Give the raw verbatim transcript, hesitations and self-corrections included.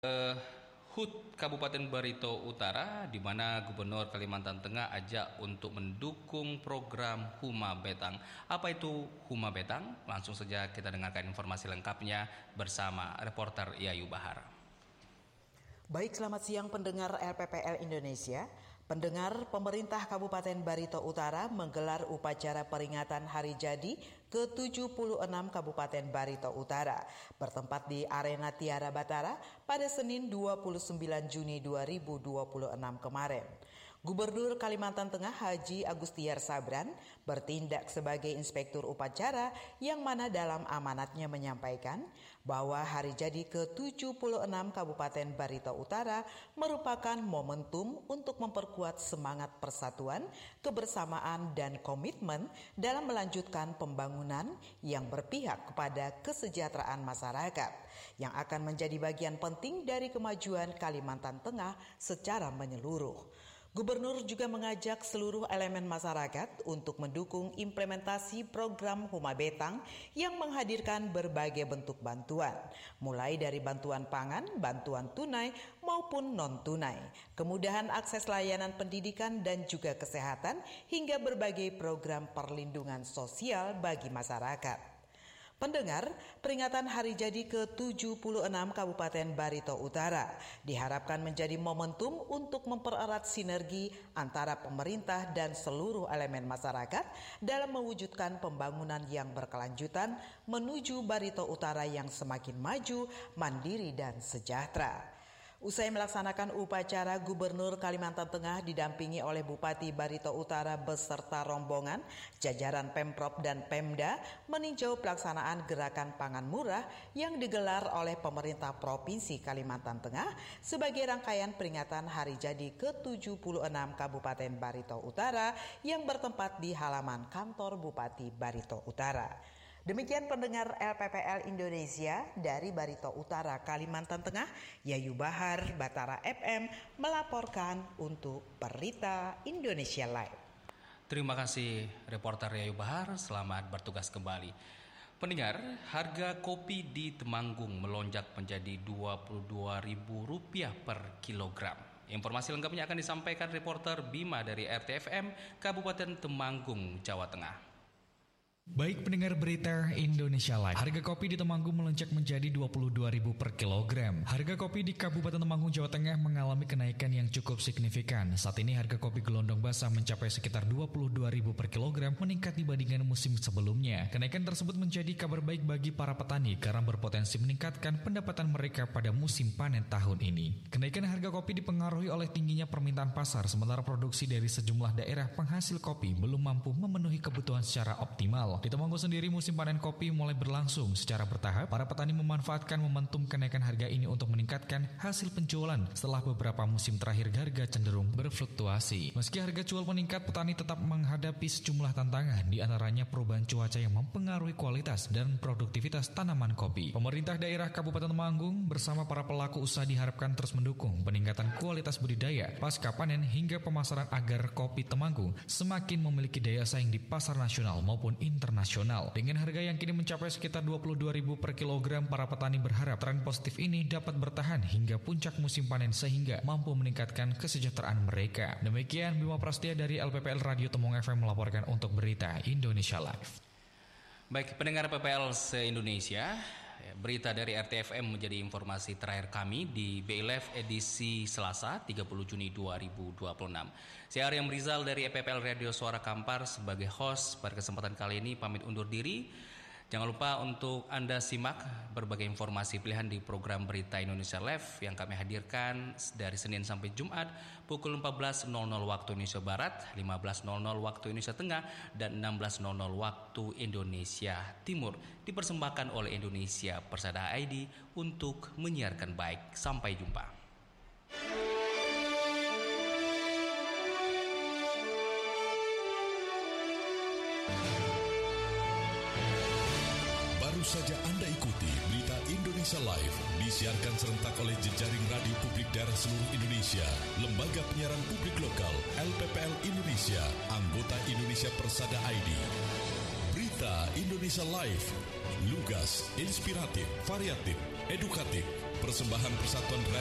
Uh, H U T Kabupaten Barito Utara, di mana Gubernur Kalimantan Tengah ajak untuk mendukung program Huma Betang. Apa itu Huma Betang? Langsung saja kita dengarkan informasi lengkapnya bersama reporter Yayu Bahar. Baik, selamat siang pendengar L P P L Indonesia. Pendengar, pemerintah Kabupaten Barito Utara menggelar upacara peringatan Hari Jadi ke tujuh puluh enam Kabupaten Barito Utara bertempat di Arena Tiara Batara pada Senin dua puluh sembilan Juni dua ribu dua puluh enam kemarin. Gubernur Kalimantan Tengah Haji Agustiar Sabran bertindak sebagai inspektur upacara yang mana dalam amanatnya menyampaikan bahwa Hari Jadi ke tujuh puluh enam Kabupaten Barito Utara merupakan momentum untuk memperkuat semangat persatuan, kebersamaan, dan komitmen dalam melanjutkan pembangunan yang berpihak kepada kesejahteraan masyarakat yang akan menjadi bagian penting dari kemajuan Kalimantan Tengah secara menyeluruh. Gubernur juga mengajak seluruh elemen masyarakat untuk mendukung implementasi program Huma Betang yang menghadirkan berbagai bentuk bantuan, mulai dari bantuan pangan, bantuan tunai maupun non-tunai, kemudahan akses layanan pendidikan dan juga kesehatan, hingga berbagai program perlindungan sosial bagi masyarakat. Pendengar, peringatan Hari Jadi ke tujuh puluh enam Kabupaten Barito Utara diharapkan menjadi momentum untuk mempererat sinergi antara pemerintah dan seluruh elemen masyarakat dalam mewujudkan pembangunan yang berkelanjutan menuju Barito Utara yang semakin maju, mandiri, dan sejahtera. Usai melaksanakan upacara, Gubernur Kalimantan Tengah didampingi oleh Bupati Barito Utara beserta rombongan, jajaran Pemprov dan Pemda meninjau pelaksanaan gerakan pangan murah yang digelar oleh pemerintah Provinsi Kalimantan Tengah sebagai rangkaian peringatan Hari Jadi ke tujuh puluh enam Kabupaten Barito Utara yang bertempat di halaman kantor Bupati Barito Utara. Demikian pendengar L P P L Indonesia dari Barito Utara, Kalimantan Tengah, Yayu Bahar, Batara F M melaporkan untuk Berita Indonesia Live. Terima kasih reporter Yayu Bahar, selamat bertugas kembali. Pendengar, harga kopi di Temanggung melonjak menjadi dua puluh dua ribu rupiah per kilogram. Informasi lengkapnya akan disampaikan reporter Bima dari R T F M Kabupaten Temanggung, Jawa Tengah. Baik pendengar Berita Indonesia Live, harga kopi di Temanggung melonjak menjadi dua puluh dua ribu per kilogram. Harga kopi di Kabupaten Temanggung, Jawa Tengah mengalami kenaikan yang cukup signifikan. Saat ini harga kopi gelondong basah mencapai sekitar dua puluh dua ribu per kilogram, meningkat dibandingkan musim sebelumnya. Kenaikan tersebut menjadi kabar baik bagi para petani karena berpotensi meningkatkan pendapatan mereka pada musim panen tahun ini. Kenaikan harga kopi dipengaruhi oleh tingginya permintaan pasar, sementara produksi dari sejumlah daerah penghasil kopi belum mampu memenuhi kebutuhan secara optimal. Di Temanggung sendiri musim panen kopi mulai berlangsung secara bertahap. Para petani memanfaatkan momentum kenaikan harga ini untuk meningkatkan hasil penjualan setelah beberapa musim terakhir harga cenderung berfluktuasi. Meski harga jual meningkat, petani tetap menghadapi sejumlah tantangan, di antaranya perubahan cuaca yang mempengaruhi kualitas dan produktivitas tanaman kopi. Pemerintah daerah Kabupaten Temanggung bersama para pelaku usaha diharapkan terus mendukung peningkatan kualitas budidaya pasca panen hingga pemasaran agar kopi Temanggung semakin memiliki daya saing di pasar nasional maupun internasional. Dengan harga yang kini mencapai sekitar dua puluh dua ribu per kilogram, para petani berharap tren positif ini dapat bertahan hingga puncak musim panen sehingga mampu meningkatkan kesejahteraan mereka. Demikian Bima Prastia dari L P P L Radio Temanggung F M melaporkan untuk Berita Indonesia Live. Baik pendengar P P L se-Indonesia, berita dari R T F M menjadi informasi terakhir kami di B I Live edisi Selasa tiga puluh Juni dua ribu dua puluh enam. Saya Arya Rizal dari E P P L Radio Suara Kampar sebagai host pada kesempatan kali ini pamit undur diri. Jangan lupa untuk Anda simak berbagai informasi pilihan di program Berita Indonesia Live yang kami hadirkan dari Senin sampai Jumat pukul empat belas waktu Indonesia Barat, lima belas waktu Indonesia Tengah, dan enam belas waktu Indonesia Timur. Dipersembahkan oleh Indonesia Persada I D untuk menyiarkan baik. Sampai jumpa. Baru saja Anda ikuti Berita Indonesia Live, disiarkan serentak oleh jejaring radio publik daerah seluruh Indonesia, Lembaga Penyiaran Publik Lokal, L P P L Indonesia, anggota Indonesia Persada I D. Berita Indonesia Live lugas, inspiratif, variatif, edukatif. Persembahan Persatuan